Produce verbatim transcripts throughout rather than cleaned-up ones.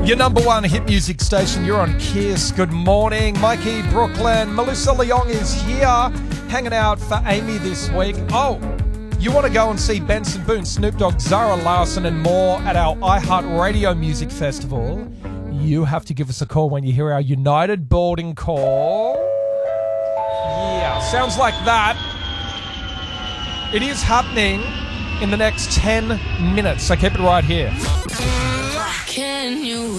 Your number one hit music station, you're on Kiss. Good morning. Mikey, Brooklyn. Melissa Leong is here, hanging out for Amy this week. Oh, you want to go and see Benson Boone, Snoop Dogg, Zara Larson and more at our iHeartRadio Music Festival? You have to give us a call when you hear our United boarding call. Yeah, sounds like that. It is happening in the next ten minutes, so keep it right here. Can you?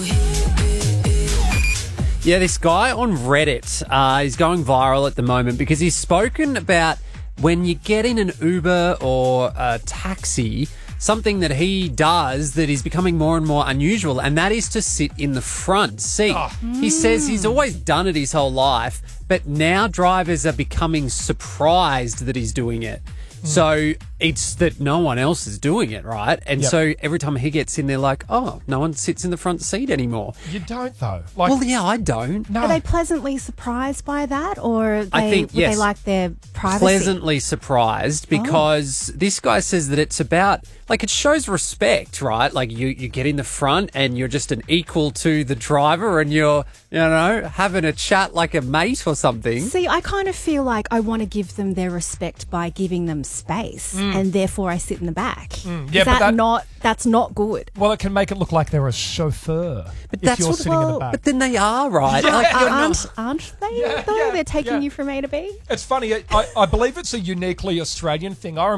Yeah, this guy on Reddit uh, is going viral at the moment because he's spoken about when you get in an Uber or a taxi, something that he does that is becoming more and more unusual, and that is to sit in the front seat. Oh. He says he's always done it his whole life, but now drivers are becoming surprised that he's doing it. So it's that no one else is doing it, right? And Yep. so every time he gets in, they're like, oh, no one sits in the front seat anymore. You don't, though. Like, Well, yeah, I don't. no. Are they pleasantly surprised by that, or they, I think, would yes. they like their privacy? Pleasantly surprised because this guy says that it's about, like, it shows respect, right? Like, you, you get in the front and you're just an equal to the driver and you're, you know, having a chat like a mate or something. See, I kind of feel like I want to give them their respect by giving them space, and therefore I sit in the back. Mm. Yeah, Is but that, that- not? That's not good. Well, it can make it look like they're a chauffeur But if that's you're what, sitting in well, the back. but then they are, right? Like, you're aren't not- aren't they? Yeah, though yeah, they're taking yeah. you from A to B. It's funny. I, I believe it's a uniquely Australian thing. I